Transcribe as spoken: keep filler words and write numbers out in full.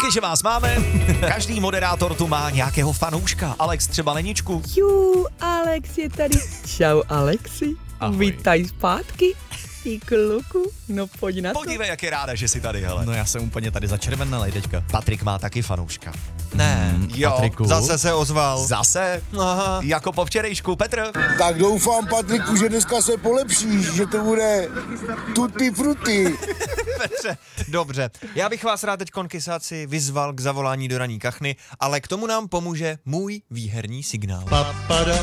Díky, že vás máme. Každý moderátor tu má nějakého fanouška. Alex třeba Leničku. Jú, Alex je tady. Čau, Alexi. Ahoj. Vítaj zpátky. Ty kluku, no pojď na to. Podívej, jak je ráda, že jsi tady, hele. No já jsem úplně tady začervenalej teďka. Patrik má taky fanouška. Ne, Jo, Patriku. Zase se ozval. Zase? Aha. Jako po včerejšku, Petr. Tak doufám, Patriku, že dneska se polepšíš, že to bude tutti frutti. Petře, dobře. Já bych vás rád teď konkysáci vyzval k zavolání do raní kachny, ale k tomu nám pomůže můj výherní signál. Papada,